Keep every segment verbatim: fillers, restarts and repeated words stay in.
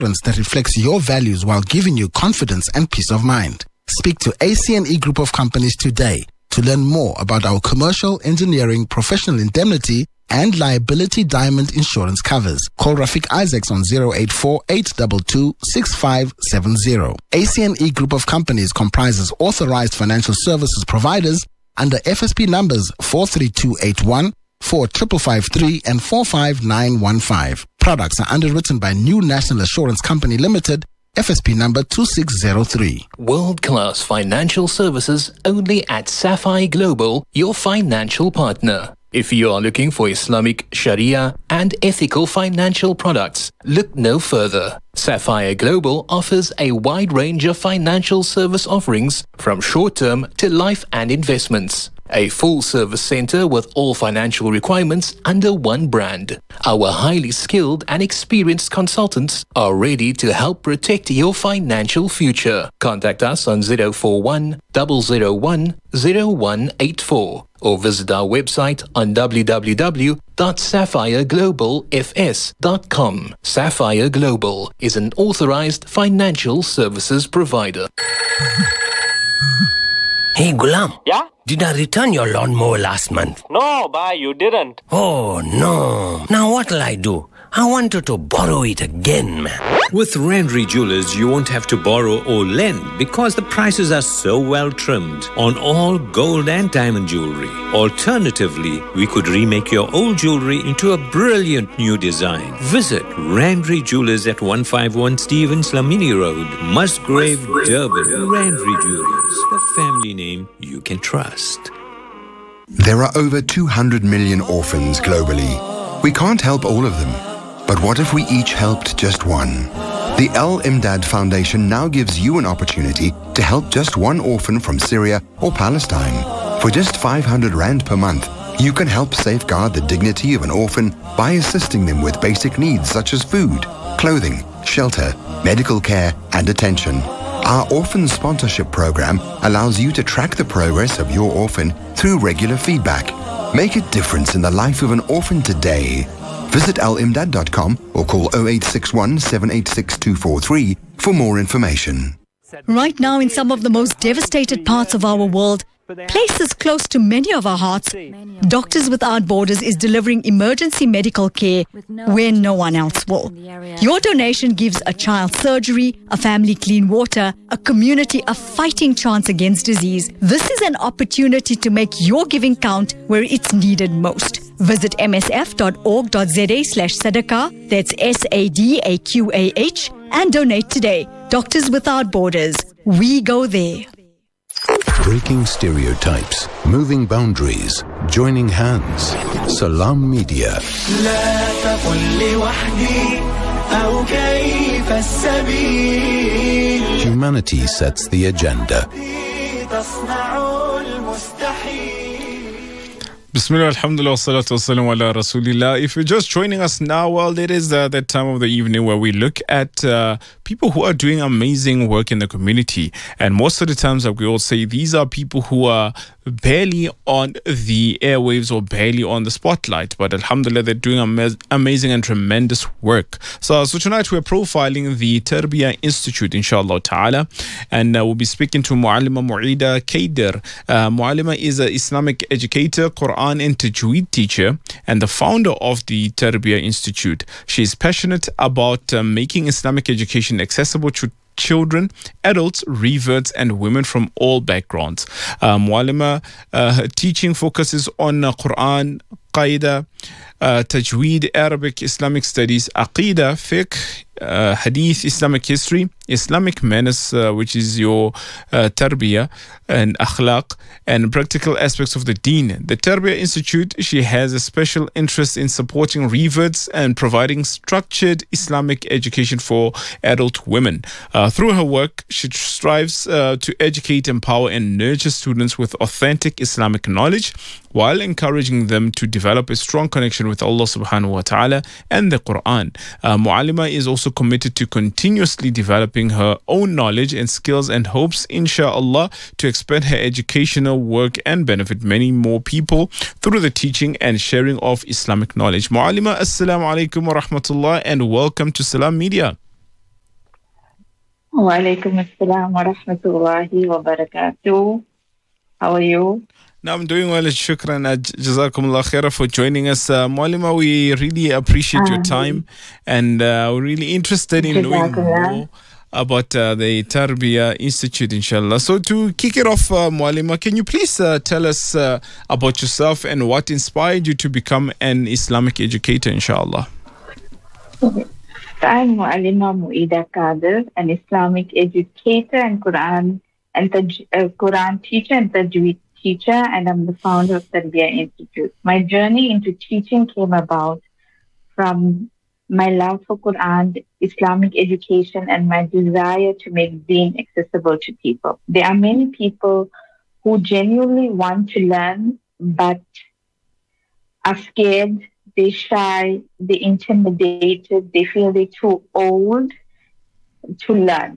that reflects your values while giving you confidence and peace of mind. Speak to A C N E Group of Companies today to learn more about our commercial, engineering, professional indemnity, and liability diamond insurance covers. Call Rafiq Isaacs on zero eight four, eight two two, six five seven zero. A C N E Group of Companies comprises authorized financial services providers under F S P numbers four three two eight one, four five five three, and four five nine one five. Products are underwritten by New National Assurance Company Limited, F S P number two six zero three. World-class financial services only at Sapphire Global, your financial partner. If you are looking for Islamic, Sharia, and ethical financial products, look no further. Sapphire Global offers a wide range of financial service offerings from short-term to life and investments. A full-service center with all financial requirements under one brand. Our highly skilled and experienced consultants are ready to help protect your financial future. Contact us on zero four one, zero zero one, zero one eight four or visit our website on w w w dot sapphire global f s dot com. Sapphire Global is an authorized financial services provider. Hey, Gulam. Yeah? Did I return your lawnmower last month? No, bhai, you didn't. Oh, no. Now what'll I do? I wanted to borrow it again, man. With Randry Jewelers, you won't have to borrow or lend because the prices are so well trimmed on all gold and diamond jewelry. Alternatively, we could remake your old jewelry into a brilliant new design. Visit Randry Jewelers at one fifty-one Stevens Lamini Road, Musgrave, Durban. Randry Jewelers, the family name you can trust. There are over two hundred million orphans globally. We can't help all of them. But what if we each helped just one? The Al Imdad Foundation now gives you an opportunity to help just one orphan from Syria or Palestine. For just five hundred rand per month, you can help safeguard the dignity of an orphan by assisting them with basic needs such as food, clothing, shelter, medical care, and attention. Our orphan sponsorship program allows you to track the progress of your orphan through regular feedback. Make a difference in the life of an orphan today. Visit al imdad dot com or call zero eight six one, seven eight six, two four three for more information. Right now, in some of the most devastated parts of our world, places close to many of our hearts, Doctors Without Borders is delivering emergency medical care where no one else will. Your donation gives a child surgery, a family clean water, a community a fighting chance against disease. This is an opportunity to make your giving count where it's needed most. Visit m s f dot org dot z a slash sadaqah, that's S A D A Q A H, and donate today. Doctors Without Borders. We go there. Breaking stereotypes, moving boundaries, joining hands. Salam Media. Humanity sets the agenda. Bismillah, alhamdulillah, salatu wassalamu ala rasulillah. If you're just joining us now, well, it is uh, that time of the evening where we look at uh, people who are doing amazing work in the community. And most of the times, like we all say, these are people who are barely on the airwaves or barely on the spotlight. But alhamdulillah, they're doing ama- amazing and tremendous work. So, so tonight we're profiling the Tarbiyah Institute, inshallah ta'ala. And uh, we'll be speaking to Muallima Mu'ida Kaider. Uh, Muallima is an Islamic educator, Quran and Tajweed teacher, and the founder of the Tarbiyah Institute. She is passionate about uh, making Islamic education accessible to children, adults, reverts, and women from all backgrounds. Uh, Muallima, uh, her teaching focuses on uh, Quran, Qaida, uh, Tajweed, Arabic, Islamic studies, Aqidah, Fiqh, uh, Hadith, Islamic history, Islamic manners, uh, which is your uh, Tarbiyah, and Akhlaq, and practical aspects of the Deen. The Tarbiyah Institute, she has a special interest in supporting reverts and providing structured Islamic education for adult women. Uh, through her work, she strives uh, to educate, empower, and nurture students with authentic Islamic knowledge while encouraging them to develop a strong connection with Allah subhanahu wa ta'ala and the Quran. Uh, Muallima is also committed to continuously developing her own knowledge and skills and hopes, inshallah, to expand her educational work and benefit many more people through the teaching and sharing of Islamic knowledge. Muallima, assalamu alaikum wa rahmatullah, and welcome to Salam Media. Wa alaikum assalam wa rahmatullahi wa barakatuh. How are you? Now, I'm doing well. Shukran. Jazakumullah khaira for joining us. Uh, Muallima, we really appreciate your time, and uh, we're really interested in knowing more about uh, the Tarbiyah Institute, inshallah. So to kick it off, uh, Muallima, can you please uh, tell us uh, about yourself and what inspired you to become an Islamic educator, inshallah? I'm Muallima Muida Kadir, an Islamic educator and Quran and taj- uh, Quran teacher and Tajweed teacher, and I'm the founder of Tarbiyah Institute. My journey into teaching came about from my love for Quran, Islamic education, and my desire to make Deen accessible to people. There are many people who genuinely want to learn, but are scared, they're shy, they're intimidated, they feel they're too old to learn.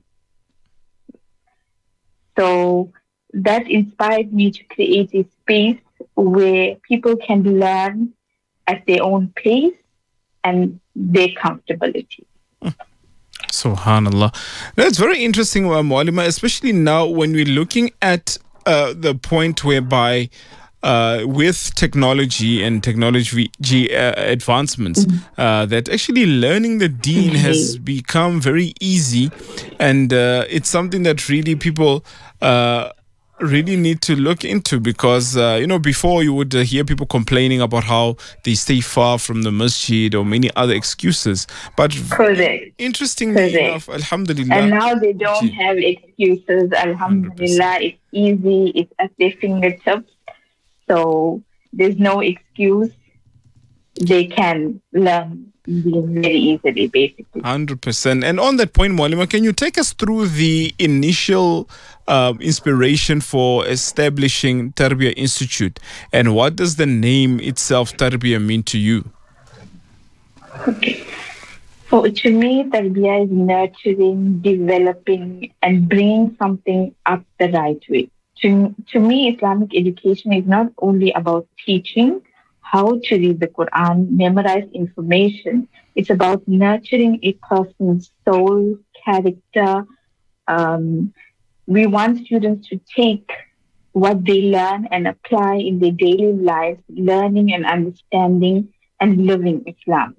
So that inspired me to create a space where people can learn at their own pace and their comfortability. Subhanallah. That's very interesting, uh, Muallima, especially now when we're looking at uh, the point whereby uh, with technology and technology uh, advancements, mm-hmm. uh, that actually learning the deen mm-hmm. has become very easy, and uh, it's something that really people uh, really need to look into, because uh, you know, before you would uh, hear people complaining about how they stay far from the masjid or many other excuses, but Correct. interestingly Correct. enough, alhamdulillah, and now they don't have excuses. Alhamdulillah, it's easy, it's at their fingertips, so there's no excuse. They can learn very easily, basically. one hundred percent. And on that point, Muallima, can you take us through the initial uh, inspiration for establishing Tarbiyah Institute, and what does the name itself, Tarbiyah, mean to you? Okay. So to me, Tarbiyah is nurturing, developing, and bringing something up the right way. To, to me, Islamic education is not only about teaching how to read the Quran, memorize information. It's about nurturing a person's soul, character. Um, we want students to take what they learn and apply in their daily lives, learning and understanding and living Islam.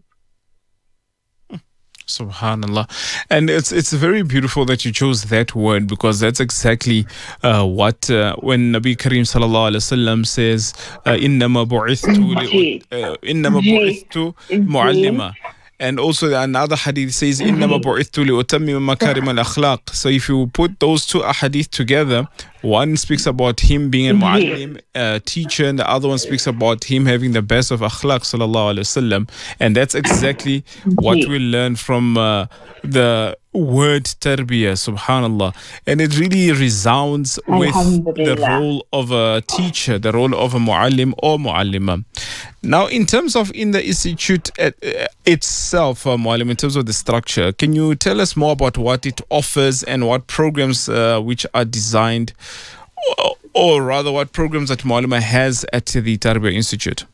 Subhanallah. And it's it's very beautiful that you chose that word, because that's exactly uh, what uh, when Nabi Kareem sallallahu alaihi wasallam says innama bu'ithtu innama bu'ithtu mu'allima, and also another hadith says innama bu'ithtu li utammima makarim al-akhlaq. So if you put those two hadith together, one speaks about him being a mu'allim, a teacher, and the other one speaks about him having the best of akhlaq, sallallahu alaihi wasallam. And that's exactly what we learn from uh, the word tarbiyah, subhanallah. And it really resounds with the role of a teacher, the role of a mu'allim or mu'allima. Now, in terms of in the institute at, uh, itself, uh, mu'allim, in terms of the structure, can you tell us more about what it offers and what programs uh, which are designed, or, or rather what programs that Muallima has at the Tarbiyah Institute?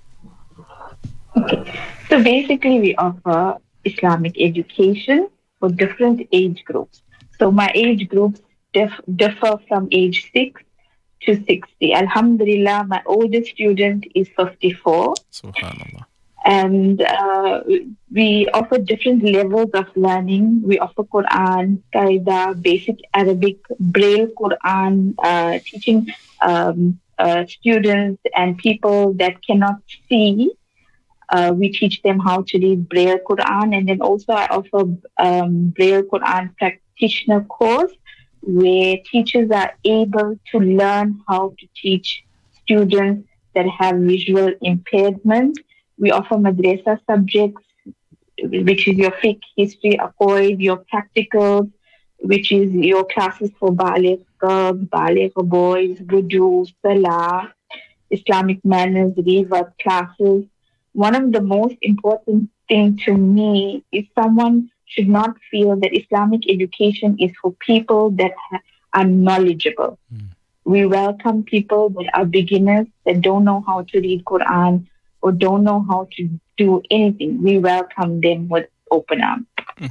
Okay. So basically we offer Islamic education for different age groups. So my age groups dif- differ from age six to sixty. Alhamdulillah, my oldest student is fifty-four. Subhanallah. And uh, we offer different levels of learning. We offer Quran, Qaida, basic Arabic, Braille Quran, uh, teaching um, uh, students and people that cannot see. Uh, we teach them how to read Braille Quran. And then also I offer um, Braille Quran practitioner course, where teachers are able to learn how to teach students that have visual impairment. We offer madrasa subjects, which is your fiqh, history, aqoid, your practicals, which is your classes for baligh girls, baligh boys, wudu, salah, Islamic manners, rivat classes. One of the most important thing to me is someone should not feel that Islamic education is for people that ha- are knowledgeable. Mm. We welcome people that are beginners, that don't know how to read Quran, or don't know how to do anything. We welcome them with open arms. Mm.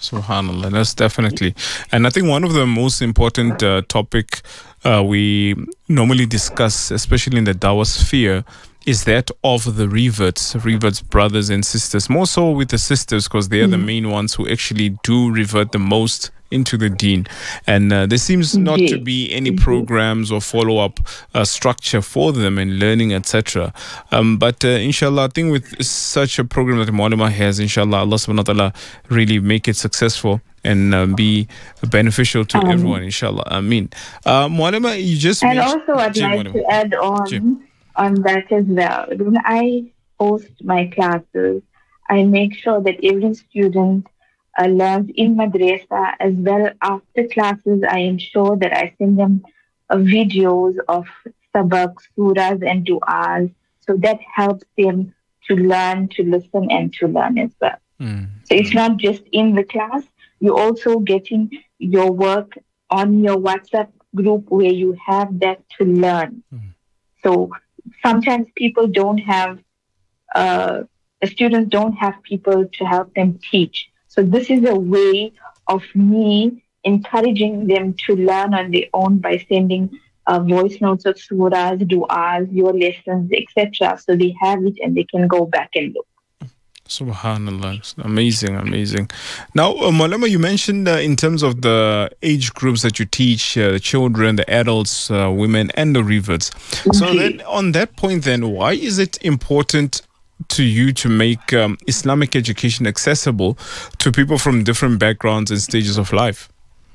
Subhanallah, that's definitely. And I think one of the most important uh, topic uh, we normally discuss, especially in the Dawah sphere, is that of the reverts, reverts brothers and sisters, more so with the sisters because they are mm. the main ones who actually do revert the most into the deen. And uh, there seems not to be any programs or follow-up uh, structure for them in learning, et cetera. Um, but uh, inshallah, I think with such a program that Maulama has, inshallah, Allah subhanahu wa ta'ala really make it successful and uh, be beneficial to um, everyone, inshallah. Ameen. Uh, Maulama, you just And also I'd like Maulama. to add on Jim. on that as well. When I host my classes, I make sure that every student uh, learns in madrasa as well. After classes, I ensure that I send them uh, videos of sabak, surahs and du'as. So that helps them to learn, to listen and to learn as well. Mm. So it's not just in the class, you're also getting your work on your WhatsApp group where you have that to learn. Mm. So sometimes people don't have, uh, the students don't have people to help them teach. So this is a way of me encouraging them to learn on their own by sending uh, voice notes of surahs, du'as, your lessons, et cetera. So they have it and they can go back and look. Subhanallah. Amazing, amazing. Now, uh, Maulama, you mentioned uh, in terms of the age groups that you teach, uh, the children, the adults, uh, women, and the reverts. So then, on that point then, why is it important to you to make um, Islamic education accessible to people from different backgrounds and stages of life?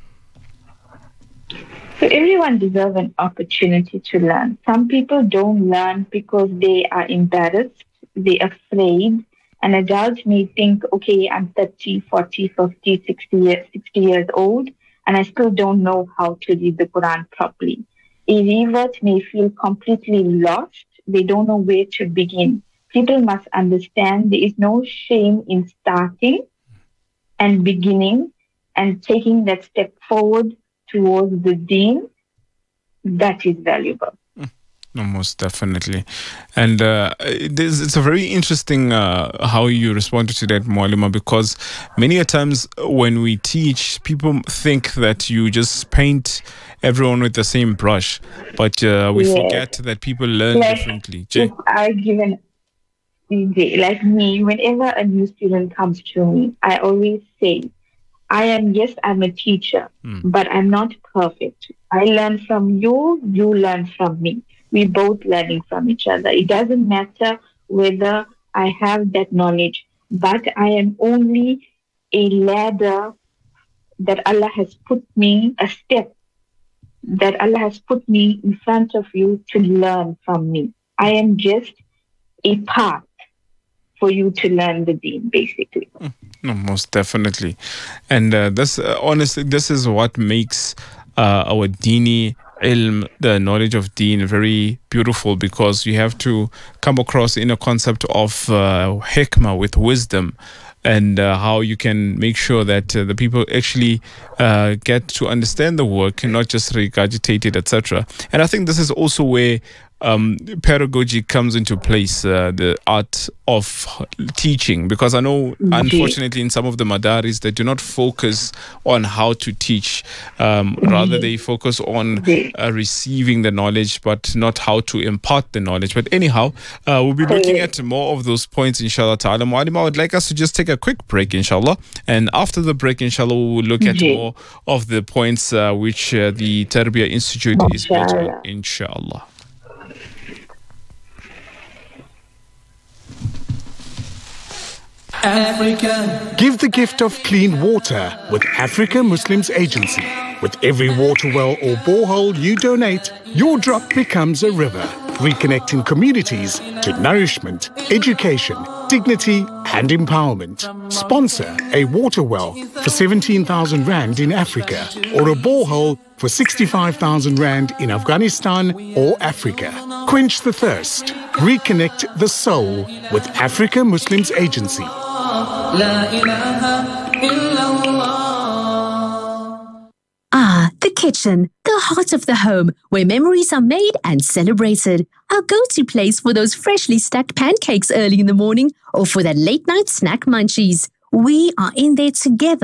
So everyone deserves an opportunity to learn. Some people don't learn because they are embarrassed, they're afraid. An adult may think, okay, I'm thirty, forty, fifty, sixty years, sixty years old, and I still don't know how to read the Quran properly. A revert may feel completely lost. They don't know where to begin. People must understand there is no shame in starting and beginning and taking that step forward towards the deen. That is valuable. No, most definitely. And uh, it is, it's a very interesting uh, how you responded to that, Maulama, because many a times when we teach, people think that you just paint everyone with the same brush, but uh, we yes. forget that people learn like, differently. If I give an like me, whenever a new student comes to me, I always say, I am, yes, I'm a teacher, mm. but I'm not perfect. I learn from you, you learn from me. We both learning from each other. It doesn't matter whether I have that knowledge, but I am only a ladder that Allah has put me, a step that Allah has put me in front of you to learn from me. I am just a path for you to learn the deen, basically. No, most definitely. And uh, this, uh, honestly, this is what makes uh, our Dini ilm, the knowledge of deen, very beautiful, because you have to come across in a concept of uh, hikmah, with wisdom, and uh, how you can make sure that uh, the people actually uh, get to understand the work and not just regurgitate it, et cetera. And I think this is also where um, pedagogy comes into place, uh, the art of teaching, because I know, unfortunately, in some of the madaris, they do not focus on how to teach. Um, rather, they focus on uh, receiving the knowledge, but not how to impart the knowledge. But anyhow, uh, we'll be looking at more of those points, inshallah ta'ala. Mu'alima, I would like us to just take a quick break, inshallah. And after the break, inshallah, we will look at more of the points uh, which uh, the Tarbiyah Institute is built on, inshallah. Africa. Give the gift of clean water with Africa Muslims Agency. With every water well or borehole you donate, your drop becomes a river, reconnecting communities to nourishment, education, dignity and empowerment. Sponsor a water well for seventeen thousand rand in Africa, or a borehole for sixty-five thousand rand in Afghanistan or Africa. Quench the thirst. Reconnect the soul with Africa Muslims Agency. Ah, the kitchen, the heart of the home, where memories are made and celebrated. Our go-to place for those freshly stacked pancakes early in the morning, or for that late-night snack munchies. We are in there together,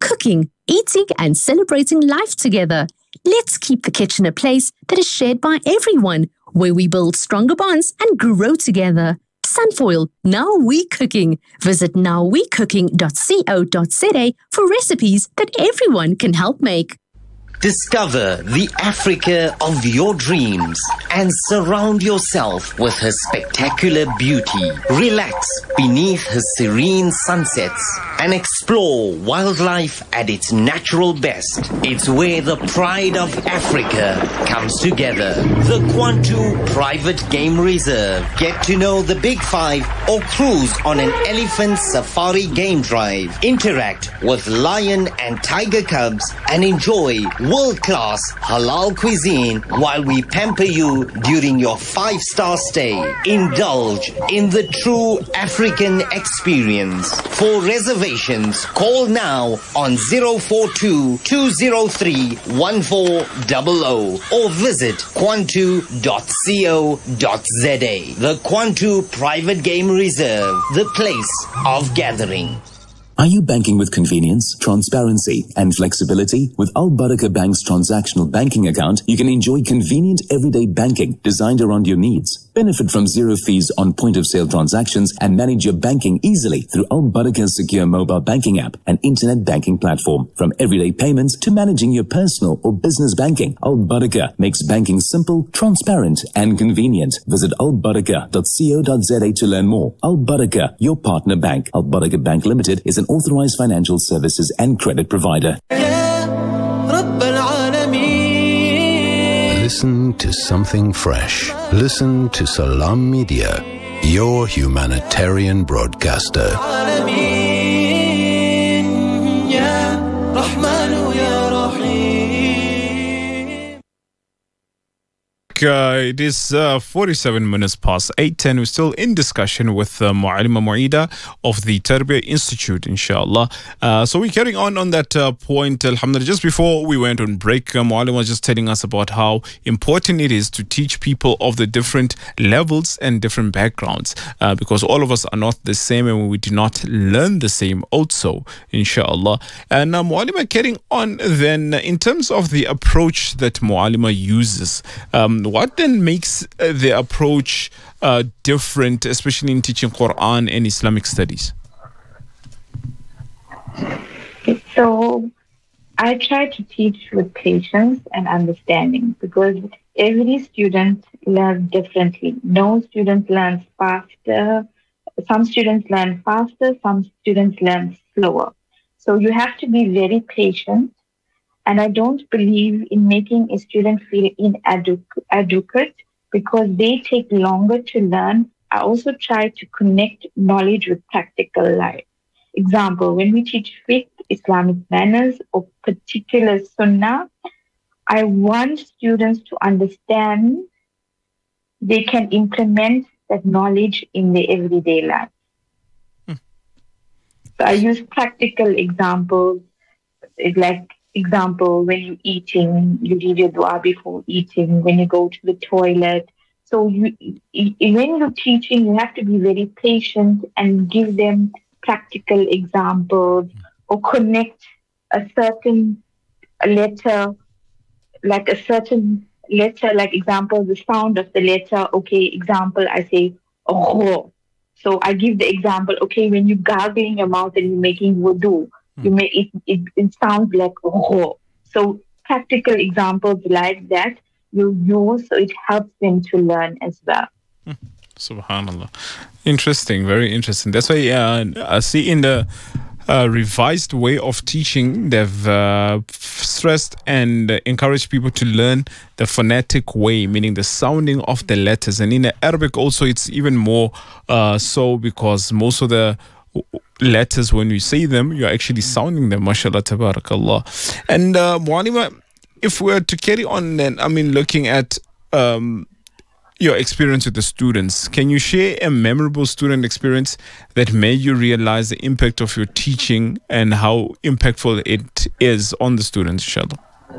cooking, eating, and celebrating life together. Let's keep the kitchen a place that is shared by everyone, where we build stronger bonds and grow together. Sunfoil, Now We Cooking. Visit now we cooking dot co dot za for recipes that everyone can help make. Discover the Africa of your dreams and surround yourself with her spectacular beauty. Relax beneath her serene sunsets and explore wildlife at its natural best. It's where the pride of Africa comes together. The Kwantu Private Game Reserve. Get to know the Big Five or cruise on an elephant safari game drive. Interact with lion and tiger cubs and enjoy world-class halal cuisine while we pamper you during your five-star stay. Indulge in the true African experience. For reservations, call now on zero four two, two zero three, one four zero zero or visit kwantu dot co dot za. The Kwantu Private Game Reserve, the place of gathering. Are you banking with convenience, transparency, and flexibility? With Al Barakah Bank's transactional banking account, you can enjoy convenient everyday banking designed around your needs. Benefit from zero fees on point-of-sale transactions and manage your banking easily through Al Barakah's secure mobile banking app and internet banking platform. From everyday payments to managing your personal or business banking, Al Barakah makes banking simple, transparent, and convenient. Visit al barakah dot co dot za to learn more. Al Barakah, your partner bank. Al Barakah Bank Limited is an authorized financial services and credit provider. Listen to something fresh. Listen to Salam Media, your humanitarian broadcaster. Uh, it is uh, forty-seven minutes past eight, and we're still in discussion with uh, Mu'alima Mu'ida of the Tarbiyah Institute, inshallah. Uh, so we're carrying on on that uh, point, alhamdulillah. Just before we went on break, uh, Mu'alima was just telling us about how important it is to teach people of the different levels and different backgrounds, uh, because all of us are not the same and we do not learn the same also, inshallah. And uh, Mu'alima, carrying on then, in terms of the approach that Mu'alima uses, um, what then makes uh, the approach uh, different, especially in teaching Quran and Islamic studies? So I try to teach with patience and understanding, because every student learns differently. No student learns faster. Some students learn faster, some students learn slower. So you have to be very patient. And I don't believe in making a student feel inadequate because they take longer to learn. I also try to connect knowledge with practical life. Example, when we teach fiqh, Islamic manners, or particular sunnah, I want students to understand they can implement that knowledge in their everyday life. Hmm. So I use practical examples, like example, when you're eating, you read your dua before eating, when you go to the toilet. So you, when you're teaching, you have to be very patient and give them practical examples or connect a certain letter, like a certain letter, like example, the sound of the letter. Okay, example, I say, oh. So I give the example, okay, when you're gargling your mouth and you're making wudu, You may it, it, it sounds like oh. So practical examples like that you use, so it helps them to learn as well. Subhanallah. Interesting, very interesting. That's why uh, I see in the uh, revised way of teaching, they've uh, stressed and encouraged people to learn the phonetic way, meaning the sounding of the letters. And in the Arabic also, it's even more uh, so, because most of the letters, when you say them, you're actually sounding them, mashallah, tabarakallah. And uh, Mu'alima, if we were to carry on then, I mean, looking at um, your experience with the students, can you share a memorable student experience that made you realize the impact of your teaching and how impactful it is on the students, inshallah?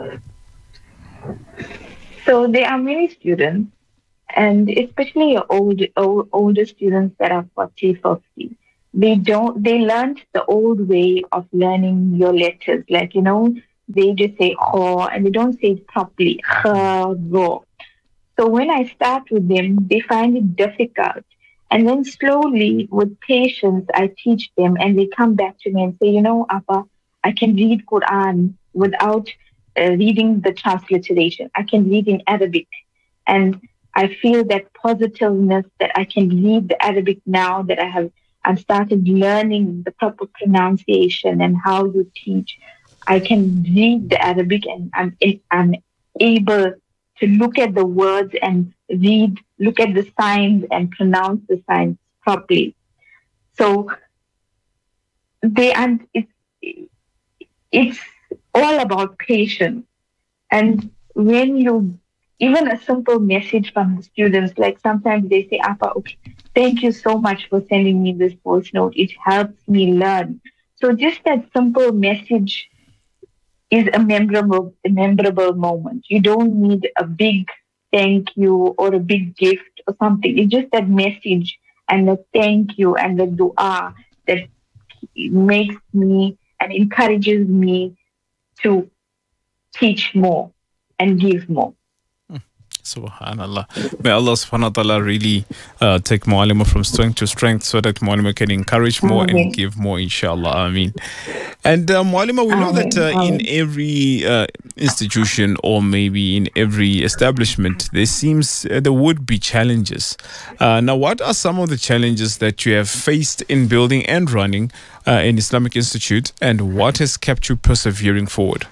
So there are many students, and especially your old, old, older students that are forty, fifty. they don't, they learned the old way of learning your letters. Like, you know, they just say kho and they don't say it properly. Kha, so when I start with them, they find it difficult. And then slowly, with patience, I teach them and they come back to me and say, you know, Appa, I can read Quran without uh, reading the transliteration. I can read in Arabic. And I feel that positiveness that I can read the Arabic now that I have, I've started learning the proper pronunciation and how you teach. I can read the Arabic and I'm, I'm able to look at the words and read, look at the signs and pronounce the signs properly. So they and it's it's all about patience. And when you, even a simple message from the students, like sometimes they say, Appa, okay, thank you so much for sending me this voice note. It helps me learn. So just that simple message is a memorable, a memorable moment. You don't need a big thank you or a big gift or something. It's just that message and the thank you and the dua that makes me and encourages me to teach more and give more. Subhanallah. May Allah subhanahu wa ta'ala really uh, take Mu'alima from strength to strength so that Mu'alima can encourage more Ameen. And give more, inshallah. Ameen. And uh, Mu'alima, we know Ameen. that uh, in every uh, institution or maybe in every establishment, there seems uh, there would be challenges. Uh, now, what are some of the challenges that you have faced in building and running uh, an Islamic institute, and what has kept you persevering forward?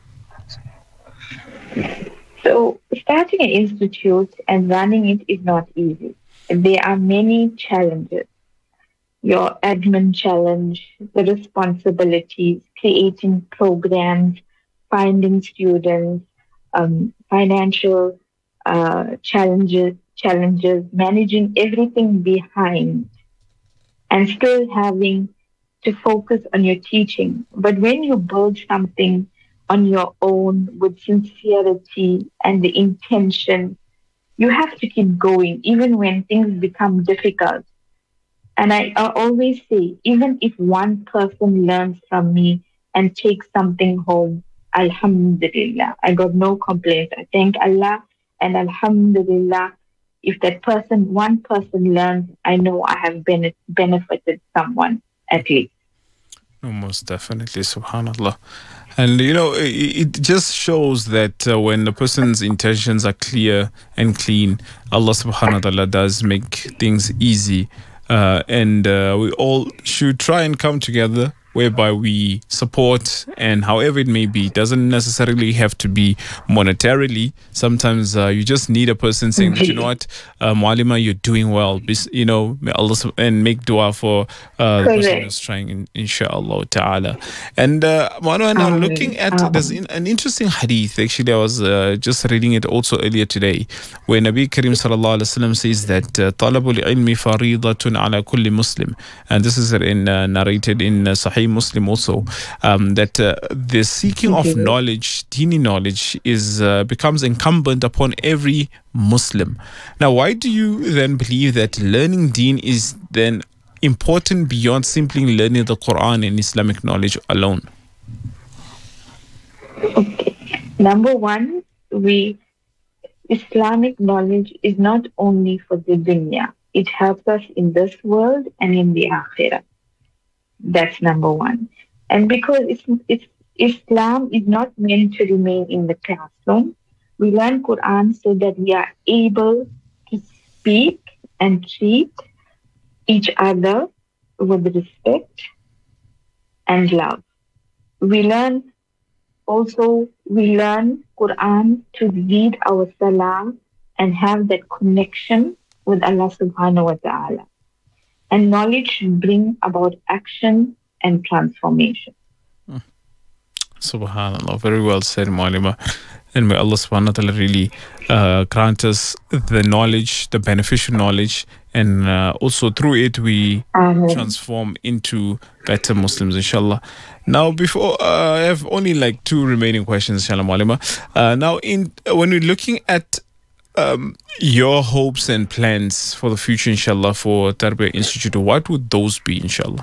So starting an institute and running it is not easy. There are many challenges. Your admin challenge, the responsibilities, creating programs, finding students, um, financial uh, challenges, challenges, managing everything behind, and still having to focus on your teaching. But when you build something on your own with sincerity and the intention, you have to keep going even when things become difficult. And I, I always say, even if one person learns from me and takes something home, Alhamdulillah, I got no complaints. I thank Allah, and Alhamdulillah, if that person, one person learns, I know I have been, benefited someone at least. Oh, most definitely, subhanallah. And, you know, it, it just shows that uh, when the person's intentions are clear and clean, Allah subhanahu wa ta'ala does make things easy. Uh, and uh, we all should try and come together whereby we support, and however it may be, it doesn't necessarily have to be monetarily. Sometimes uh, you just need a person saying, that, you know what, uh, Mu'alima, you're doing well, you know, may Allah, and make dua for uh, the person who's trying, in, inshallah ta'ala. And uh, Mu'alima, now looking at, there's an interesting hadith, actually I was uh, just reading it also earlier today, where Nabi Karim sallallahu alaihi wasallam says that talabul ilmi faridatun ala kulli muslim, and this is in, uh, narrated in uh, Sahih Muslim also, um, that uh, the seeking of knowledge, dini knowledge, is uh, becomes incumbent upon every Muslim. Now, why do you then believe that learning deen is then important beyond simply learning the Quran and Islamic knowledge alone? Okay. Number one, we Islamic knowledge is not only for the dunya. It helps us in this world and in the akhirah. That's number one. And because it's, it's, Islam is not meant to remain in the classroom, we learn Quran so that we are able to speak and treat each other with respect and love. We learn also, we learn Quran to read our salah and have that connection with Allah subhanahu wa ta'ala. And knowledge should bring about action and transformation. Hmm. Subhanallah, very well said, Mu'alima. And may Allah subhanahu wa ta'ala really uh, grant us the knowledge, the beneficial knowledge, and uh, also through it we Amen. transform into better Muslims, inshallah. Now, before, uh, I have only like two remaining questions, inshallah, Mu'alima. Uh, now, in, when we're looking at um, your hopes and plans for the future, inshallah, for Tarbiyah Institute, what would those be, inshallah?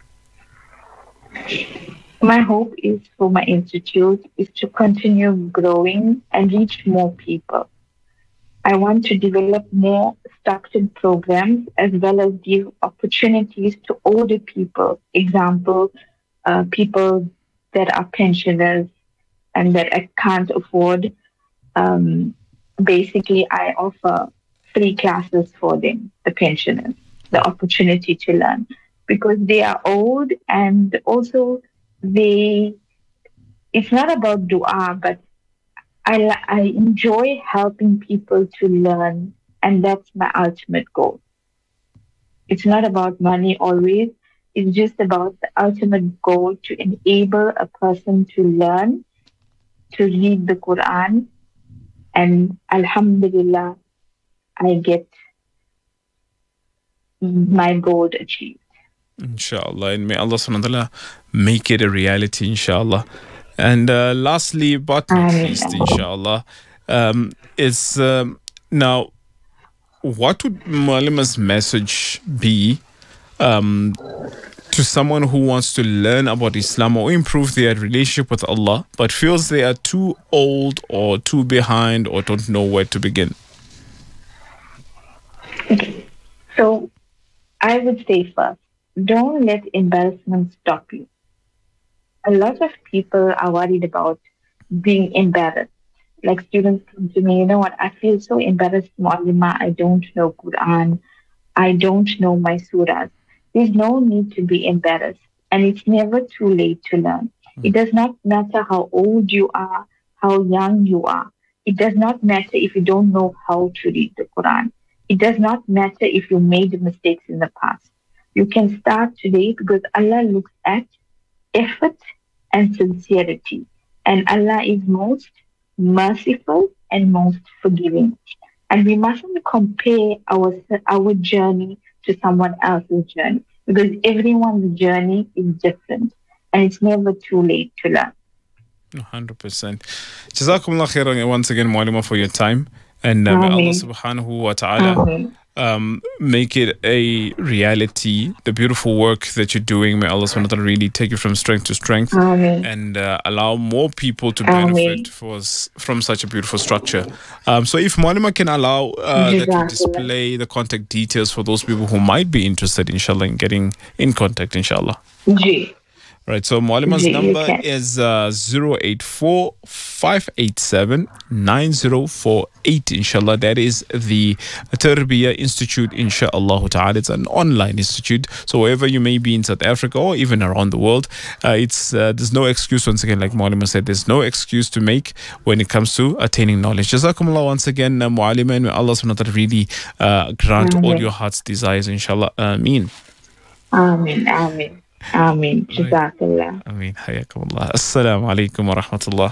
My hope is for my institute is to continue growing and reach more people. I want to develop more structured programs as well as give opportunities to older people. Example, uh, people that are pensioners and that I can't afford. Um, basically, I offer free classes for them, the pensioners, the opportunity to learn because they are old and also they, it's not about dua, but I, I enjoy helping people to learn, and that's my ultimate goal. It's not about money always. It's just about the ultimate goal to enable a person to learn, to read the Quran, and Alhamdulillah, I get my goal achieved. Inshallah, and may Allah subhanahu wa ta'ala make it a reality, inshallah. And uh, lastly, but not least, inshallah, um, is um, now, what would Muallima's message be um, to someone who wants to learn about Islam or improve their relationship with Allah, but feels they are too old or too behind or don't know where to begin? Okay. So, I would say first, don't let embarrassment stop you. A lot of people are worried about being embarrassed. Like students come to me, you know what, I feel so embarrassed, Muallima, I don't know Quran, I don't know my surahs. There's no need to be embarrassed. And it's never too late to learn. It does not matter how old you are, how young you are. It does not matter if you don't know how to read the Quran. It does not matter if you made mistakes in the past. You can start today because Allah looks at effort and sincerity. And Allah is most merciful and most forgiving. And we mustn't compare our, our journey to someone else's journey because everyone's journey is different. And it's never too late to learn. one hundred percent. Jazakumullah khairan once again, Muallima, for your time. And uh, may Allah subhanahu wa ta'ala um, make it a reality. The beautiful work that you're doing, may Allah subhanahu wa ta'ala really take you from strength to strength. Amen. And uh, allow more people to benefit for, from such a beautiful structure. Um, so if Muallima can allow uh, that you display the contact details for those people who might be interested, inshallah, in getting in contact, inshallah. Ji. Right, so Muallima's number is uh, zero eight four, five eight seven, nine zero four eight, inshallah. That is the Tarbiyah Institute, inshallah ta'ala. It's an online institute, so wherever you may be in South Africa or even around the world, uh, it's uh, there's no excuse, once again, like Muallima said, there's no excuse to make when it comes to attaining knowledge. Jazakumullah once again, uh, Muallima, and may Allah subhanahu wa ta'ala really uh, grant Amen. all your heart's desires, inshallah. Ameen. Ameen, ameen. Ameen. Jazakallah. Ameen. Hayakumullah. Assalamu alaikum wa rahmatullah.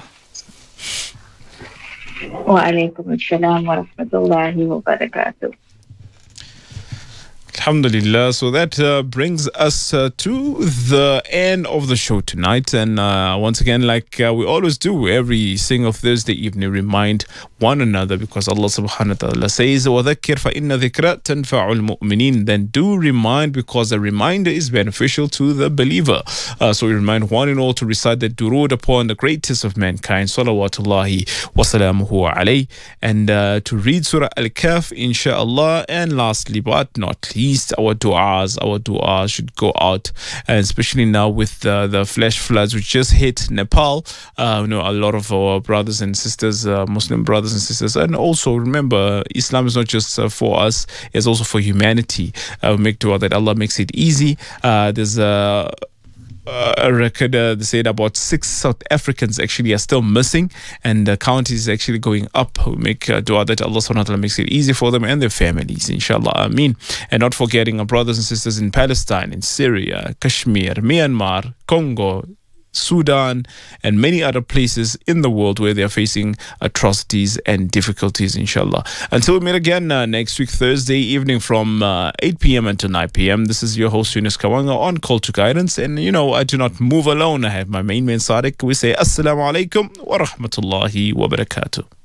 Wa alaikum assalam wa rahmatullahi wa barakatuh. Alhamdulillah. So that uh, brings us uh, to the end of the show tonight. And uh, once again, like uh, we always do every single Thursday evening, remind one another, because Allah subhanahu wa ta'ala says, وَذَكِّرْ فَإِنَّ ذِكْرَ تَنْفَعُ الْمُؤْمِنِينَ. Then do remind, because a reminder is beneficial to the believer. Uh, so we remind one and all to recite the durood upon the greatest of mankind, salawatullahi wa salamuhu alayhi, and uh, to read Surah Al-Kahf, inshallah. And lastly, but not least, our du'as, our du'as should go out, and especially now with uh, the flash floods which just hit Nepal. Uh, you know, a lot of our brothers and sisters, uh, Muslim brothers and sisters, and also remember, Islam is not just uh, for us; it's also for humanity. Uh, make dua that Allah makes it easy. Uh, there's a Uh, a record uh, they said about six South Africans actually are still missing, and the count is actually going up. We make uh, dua that Allah subhanahu wa ta'ala makes it easy for them and their families, inshallah. Ameen. And not forgetting our brothers and sisters in Palestine, in Syria, Kashmir, Myanmar, Congo, Sudan, and many other places in the world where they are facing atrocities and difficulties, inshallah. Until we meet again uh, next week, Thursday evening from uh, eight p.m. until nine p.m. This is your host, Yunus Kawanga, on Call to Guidance. And, you know, I do not move alone. I have my main man, Sadiq. We say, Assalamu alaikum wa rahmatullahi wa barakatuh.